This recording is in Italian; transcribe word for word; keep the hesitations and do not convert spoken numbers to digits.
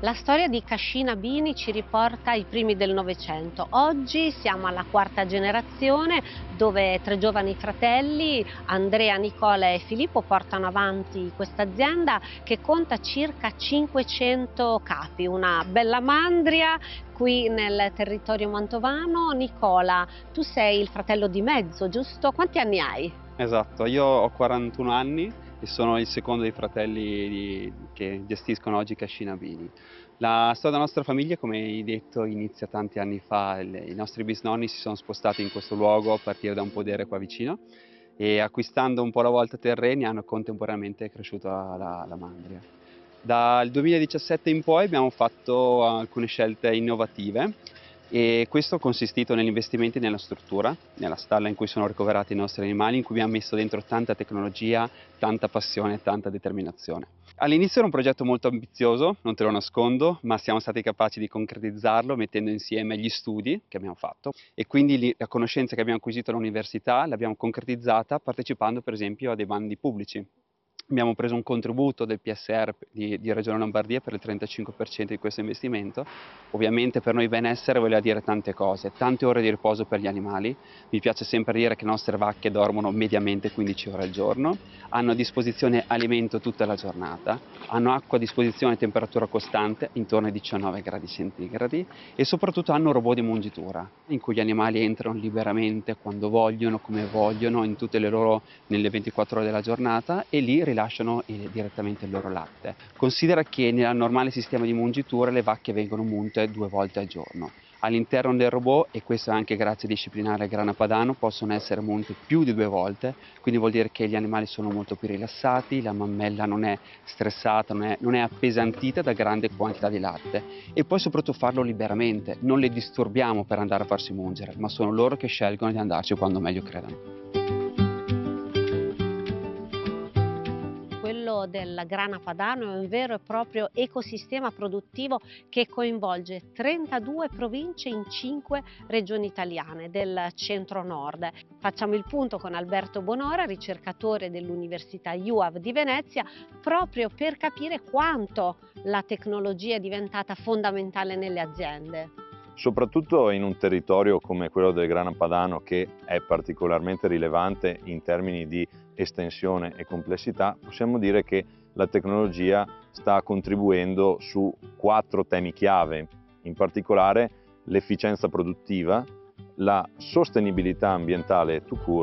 La storia di Cascina Bini ci riporta ai primi del Novecento. Oggi siamo alla quarta generazione dove tre giovani fratelli, Andrea, Nicola e Filippo, portano avanti questa azienda che conta circa cinquecento capi, una bella mandria qui nel territorio mantovano. Nicola, tu sei il fratello di mezzo, giusto? Quanti anni hai? Esatto, io ho quarantuno anni e sono il secondo dei fratelli di che gestiscono oggi Cascina Bini. La storia della nostra famiglia, come hai detto, inizia tanti anni fa. Il i nostri bisnonni si sono spostati in questo luogo a partire da un podere qua vicino e acquistando un po' alla volta terreni hanno contemporaneamente cresciuto la la la mandria. Dal duemiladiciassette in poi abbiamo fatto alcune scelte innovative e questo ha consistito negli investimenti nella struttura, nella stalla in cui sono ricoverati i nostri animali, in cui abbiamo messo dentro tanta tecnologia, tanta passione e tanta determinazione. All'inizio era un progetto molto ambizioso, non te lo nascondo, ma siamo stati capaci di concretizzarlo mettendo insieme gli studi che abbiamo fatto e quindi li- la conoscenza che abbiamo acquisito all'università l'abbiamo concretizzata partecipando per esempio a dei bandi pubblici. Abbiamo preso un contributo del P S R di, di Regione Lombardia per il trentacinque per cento di questo investimento. Ovviamente per noi benessere voleva dire tante cose, tante ore di riposo per gli animali. Mi piace sempre dire che le nostre vacche dormono mediamente quindici ore al giorno, hanno a disposizione alimento tutta la giornata, hanno acqua a disposizione a temperatura costante, intorno ai diciannove gradi centigradi, e soprattutto hanno un robot di mungitura, in cui gli animali entrano liberamente quando vogliono, come vogliono, in tutte le loro, nelle ventiquattro ore della giornata, e lì rilasciano eh, direttamente il loro latte. Considera che nel normale sistema di mungitura le vacche vengono munte due volte al giorno. All'interno del robot, e questo anche grazie a disciplinare grana padano, possono essere munte più di due volte, quindi vuol dire che gli animali sono molto più rilassati, la mammella non è stressata, non è, non è appesantita da grande quantità di latte, e poi soprattutto farlo liberamente, non le disturbiamo per andare a farsi mungere, ma sono loro che scelgono di andarci quando meglio credono. Quello del grana padano è un vero e proprio ecosistema produttivo che coinvolge trentadue province in cinque regioni italiane del centro-nord. Facciamo il punto con Alberto Bonora, ricercatore dell'Università U A V di Venezia, proprio per capire quanto la tecnologia è diventata fondamentale nelle aziende. Soprattutto in un territorio come quello del Grana Padano, che è particolarmente rilevante in termini di estensione e complessità, possiamo dire che la tecnologia sta contribuendo su quattro temi chiave, in particolare l'efficienza produttiva, la sostenibilità ambientale tout court